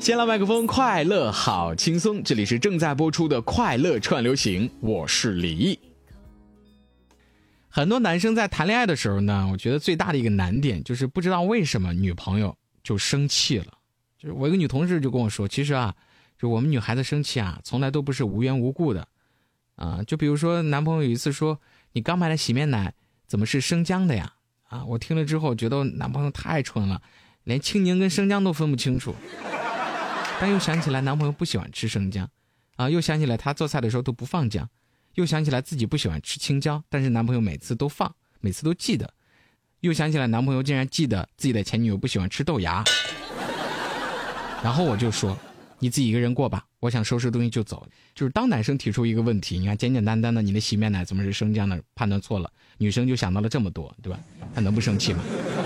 先来麦克风，快乐好轻松，这里是正在播出的快乐串流行，我是李毅。很多男生在谈恋爱的时候呢，我觉得最大的一个难点就是不知道为什么女朋友就生气了。就是我一个女同事就跟我说，其实啊，就我们女孩子生气啊，从来都不是无缘无故的就比如说男朋友有一次说，你刚买的洗面奶怎么是生姜的呀？我听了之后觉得男朋友太蠢了，连青柠跟生姜都分不清楚。但又想起来男朋友不喜欢吃生姜又想起来他做菜的时候都不放姜，又想起来自己不喜欢吃青椒，但是男朋友每次都放，每次都记得，又想起来男朋友竟然记得自己的前女友不喜欢吃豆芽。然后我就说，你自己一个人过吧，我想收拾东西就走。就是当男生提出一个问题，你看简简单单的你的洗面奶怎么是生姜的，判断错了，女生就想到了这么多，对吧？她能不生气吗？